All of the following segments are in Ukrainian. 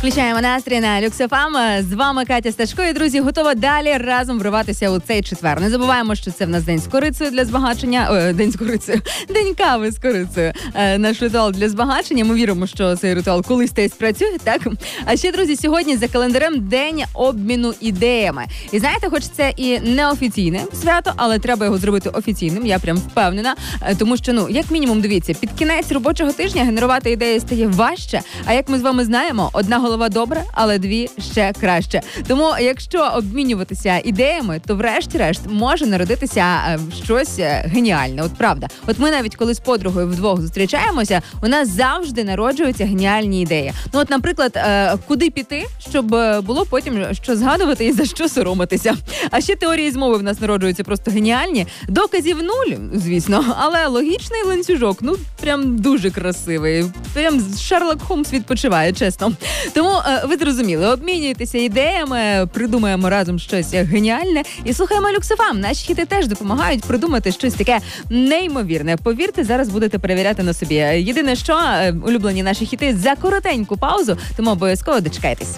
Включаємо настрій на Люкс ФМ. З вами Катя Сташко і, друзі, готова далі разом вриватися у цей четвер. Не забуваємо, що це в нас день з корицею для збагачення. День з корицею. День кави з корицею. Наш ритуал для збагачення. Ми віримо, що цей ритуал колись десь працює, так? А ще, друзі, сьогодні за календарем день обміну ідеями. І знаєте, хоч це і неофіційне свято, але треба його зробити офіційним, я прям впевнена. Тому що, як мінімум, дивіться, під кінець робочого тижня генерувати ідеї стає важче. А як ми з вами знаємо, одна голова добре, але дві ще краще. Тому, якщо обмінюватися ідеями, то врешті-решт може народитися щось геніальне. От правда. От ми навіть коли з подругою вдвох зустрічаємося, у нас завжди народжуються геніальні ідеї. От, наприклад, куди піти, щоб було потім що згадувати і за що соромитися. А ще теорії змови в нас народжуються просто геніальні. Доказів нуль, звісно, але логічний ланцюжок, прям дуже красивий. Прям Шерлок Холмс відпочиває, чесно. Тому ви зрозуміли, обмінюйтеся ідеями, придумаємо разом щось геніальне і слухаємо Люкс ФМ. Наші хіти теж допомагають придумати щось таке неймовірне. Повірте, зараз будете перевіряти на собі. Єдине, що улюблені наші хіти за коротеньку паузу, тому обов'язково дочекайтесь.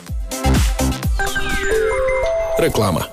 Реклама.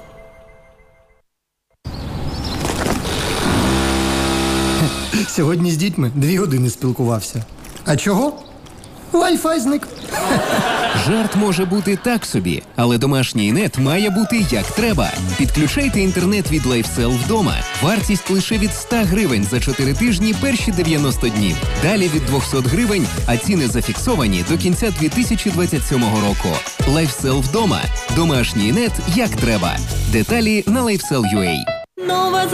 Сьогодні з дітьми 2 години спілкувався. А чого? Wi-Fi зник. Жарт може бути так собі, але домашній нет має бути як треба. Підключайте інтернет від LifeSell вдома. Вартість лише від 100 гривень за 4 тижні перші 90 днів. Далі від 200 гривень, а ціни зафіксовані до кінця 2027 року. LifeSell вдома. Домашній нет як треба. Деталі на LifeSell.ua.